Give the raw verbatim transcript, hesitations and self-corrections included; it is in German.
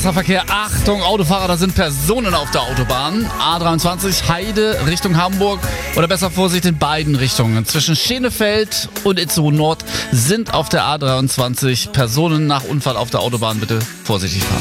Wasserverkehr. Achtung, Autofahrer, da sind Personen auf der Autobahn. A dreiundzwanzig Heide Richtung Hamburg oder besser Vorsicht in beiden Richtungen. Zwischen Schenefeld und Itzehoe Nord sind auf der A dreiundzwanzig Personen nach Unfall auf der Autobahn. Bitte vorsichtig fahren.